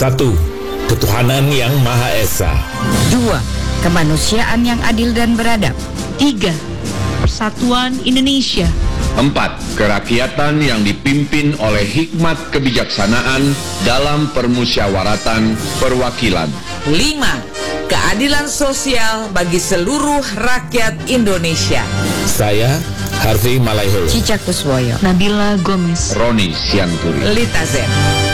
1. Ketuhanan yang Maha Esa. 2. Kemanusiaan yang adil dan beradab. 3. Persatuan Indonesia. 4. Kerakyatan yang dipimpin oleh hikmat kebijaksanaan dalam permusyawaratan perwakilan. 5. Keadilan sosial bagi seluruh rakyat Indonesia. Saya, Harvey Malaiholo. Cicak Kuswoyo. Nabila Gomez. Roni Sianturi. Lita Zen.